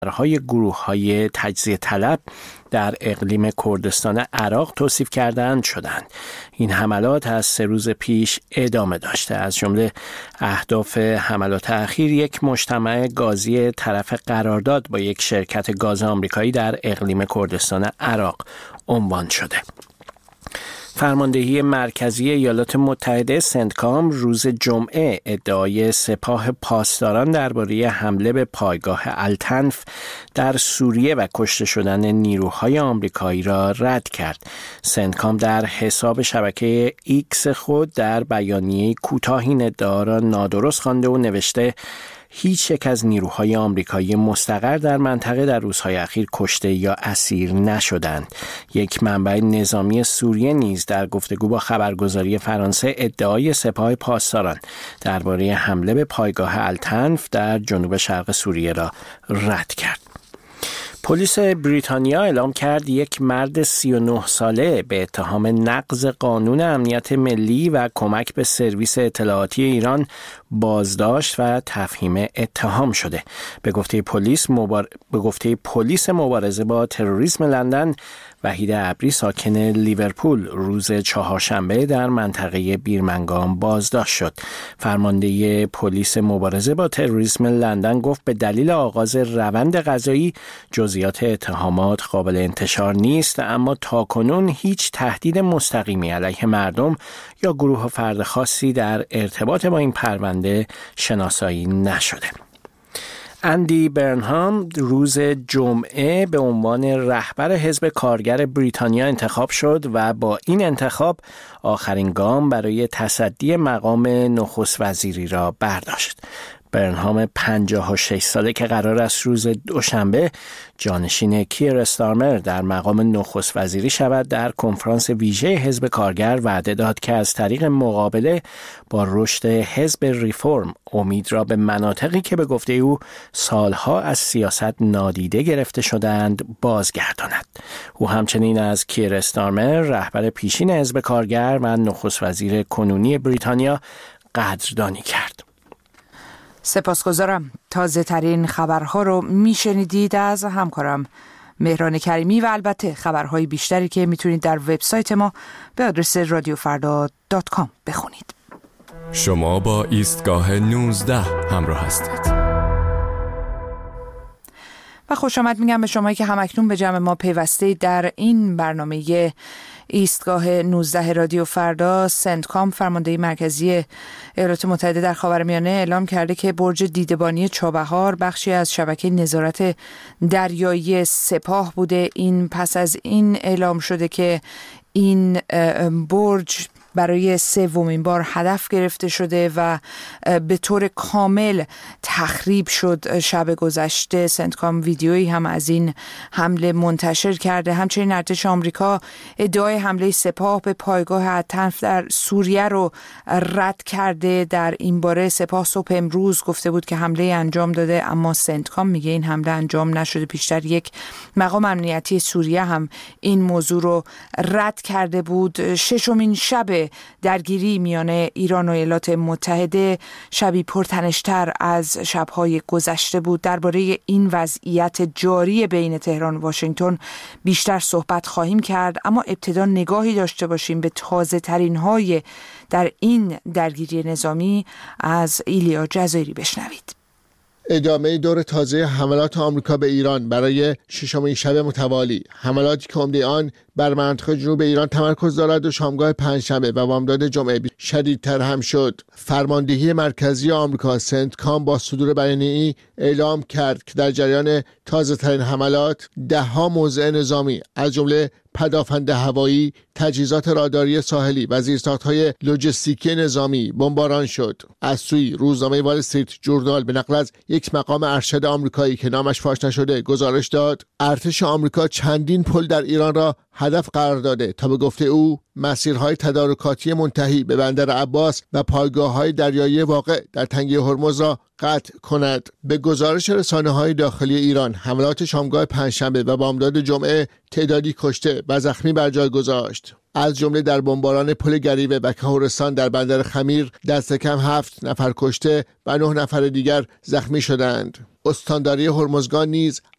های گروه‌های تجزیه طلب در اقلیم کردستان عراق توصیف کردند شدند. این حملات از 3 روز پیش ادامه داشته. از جمله اهداف حملات اخیر یک مجتمع گازی طرف قرارداد با یک شرکت گاز آمریکایی در اقلیم کردستان عراق عنوان شده. فرماندهی مرکزی ایالات متحده سنتکام روز جمعه ادعای سپاه پاسداران درباره حمله به پایگاه التنف در سوریه و کشته شدن نیروهای آمریکایی را رد کرد. سنتکام در حساب شبکه ایکس خود در بیانیه کوتاه این ادعا را نادرست خوانده و نوشته هیچ یک از نیروهای آمریکایی مستقر در منطقه در روزهای اخیر کشته یا اسیر نشدند. یک منبع نظامی سوریه نیز در گفتگو با خبرگزاری فرانسه ادعای سپاه پاسداران درباره حمله به پایگاه التنف در جنوب شرق سوریه را رد کرد. پلیس بریتانیا اعلام کرد یک مرد 39 ساله به اتهام نقض قانون امنیت ملی و کمک به سرویس اطلاعاتی ایران بازداشت و تفهیم اتهام شده. به گفته پلیس مبارزه با تروریسم لندن، وحید ابری ساکن لیورپول روز چهارشنبه در منطقه بیرمنگام بازداشت شد. فرمانده پلیس مبارزه با تروریسم لندن گفت به دلیل آغاز روند قضایی جزئیات اتهامات قابل انتشار نیست، اما تاکنون هیچ تهدید مستقیمی علیه مردم یا گروه و فرد خاصی در ارتباط با این پرونده شناسایی نشده. اندی برنهام روز جمعه به عنوان رهبر حزب کارگر بریتانیا انتخاب شد و با این انتخاب آخرین گام برای تصدی مقام نخست وزیری را برداشت. برنهام 56 ساله که قرار است روز دوشنبه جانشین کیر استارمر در مقام نخست وزیری شود، در کنفرانس ویژه حزب کارگر وعده داد که از طریق مقابله با رشد حزب ریفرم امید را به مناطقی که به گفته او سالها از سیاست نادیده گرفته شدند بازگرداند. او همچنین از کیر استارمر رهبر پیشین حزب کارگر و نخست وزیر کنونی بریتانیا قدردانی کرد. سپاسگزارم. تازه ترین خبرها رو میشنیدید از همکارم مهران کریمی و البته خبرهای بیشتری که میتونید در وبسایت ما به آدرس radiofarda.com بخونید. شما با ایستگاه 19 همراه هستید. و خوش آمد میگم به شما که همکنون به جمع ما پیوسته در این برنامه ایستگاه 19 رادیو فردا. سنتکام فرمانده مرکزی ایالات متحده در خاورمیانه اعلام کرده که برج دیدبانی چابهار بخشی از شبکه نظارت دریایی سپاه بوده. این پس از این اعلام شده که این برج برای 3مین بار هدف گرفته شده و به طور کامل تخریب شد شب گذشته. سنتکام ویدیویی هم از این حمله منتشر کرده. همچنین ارتش آمریکا ادعای حمله سپاه به پایگاه التنف در سوریه رو رد کرده. در این باره سپاه صبح امروز گفته بود که حمله انجام داده، اما سنتکام میگه این حمله انجام نشده. پیشتر یک مقام امنیتی سوریه هم این موضوع رو رد کرده بود. ششمین شب درگیری میان ایران و ایالات متحده، شبی پرتنش‌تر از شب‌های گذشته بود. درباره این وضعیت جاری بین تهران و واشنگتن بیشتر صحبت خواهیم کرد، اما ابتدا نگاهی داشته باشیم به تازه ترین های در این درگیری نظامی. از ایلیا جزایری بشنوید. ادامه دور تازه حملات آمریکا به ایران برای ششمین شب متوالی، حملاتی که عمده آن بر منطقه جنوب ایران تمرکز دارد و شامگاه پنجشنبه و بامداد جمعه شدیدتر هم شد. فرماندهی مرکزی آمریکا سنتکام با صدور بیانیه‌ای اعلام کرد که در جریان تازه ترین حملات 10 موضع نظامی از جمله پدافند هوایی، تجهیزات راداری ساحلی و زیرساخت‌های لوجستیکی نظامی بمباران شد. از سوی روزنامه وال استریت جورنال به نقل از یک مقام ارشد آمریکایی که نامش فاش نشده گزارش داد ارتش آمریکا چندین پل در ایران را هدف قرار داده تا به گفته او مسیرهای تدارکاتی منتهی به بندر عباس و پایگاه‌های دریایی واقع در تنگه هرمز را قطع کند. به گزارش رسانه‌های داخلی ایران، حملات شامگاه پنجشنبه و بامداد جمعه تعدادی کشته و زخمی بر جای گذاشت. از جمله در بمباران پل گریوه و کهورستان در بندر خمیر دست کم 7 نفر کشته و 9 نفر دیگر زخمی شدند. استانداری هرمزگان نیز